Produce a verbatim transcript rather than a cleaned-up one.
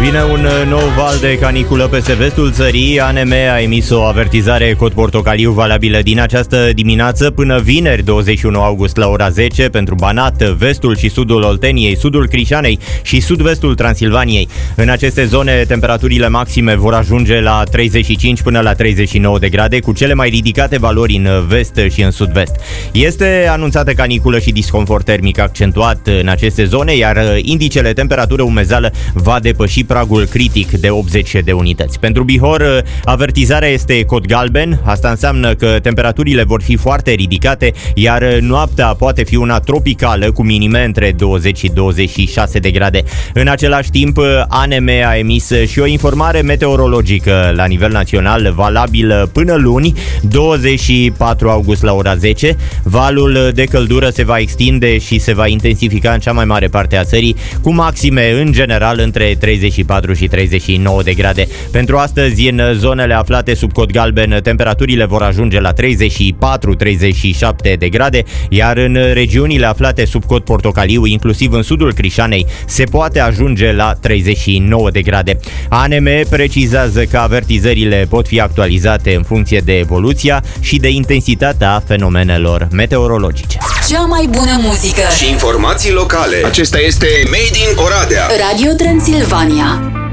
Vine un nou val de caniculă peste vestul țării. A N M a emis o avertizare cod portocaliu valabilă din această dimineață până vineri douăzeci și unu august la ora zece pentru Banat, vestul și sudul Olteniei, sudul Crișanei și sud-vestul Transilvaniei. În aceste zone, temperaturile maxime vor ajunge la treizeci și cinci până la treizeci și nouă de grade, cu cele mai ridicate valori în vest și în sud-vest. Este anunțată caniculă și disconfort termic accentuat în aceste zone, iar indicele temperatură-umezeală va depăși pragul critic de optzeci de unități. Pentru Bihor, avertizarea este cod galben. Asta înseamnă că temperaturile vor fi foarte ridicate, iar noaptea poate fi una tropicală cu minime între douăzeci și douăzeci și șase de grade. În același timp, A N M a emis și o informare meteorologică la nivel național valabilă până luni, douăzeci și patru august la ora zece. Valul de căldură se va extinde și se va intensifica în cea mai mare parte a țării, cu maxime în general între treizeci și patru și treizeci și nouă de grade. Pentru astăzi, în zonele aflate sub cod galben, temperaturile vor ajunge la treizeci și patru treizeci și șapte de grade, iar în regiunile aflate sub cod portocaliu, inclusiv în sudul Crișanei, se poate ajunge la treizeci și nouă de grade. A N M precizează că avertizările pot fi actualizate în funcție de evoluția și de intensitatea fenomenelor meteorologice. Cea mai bună muzică și informații locale. Acesta este Made in Oradea. Radio Transilvania.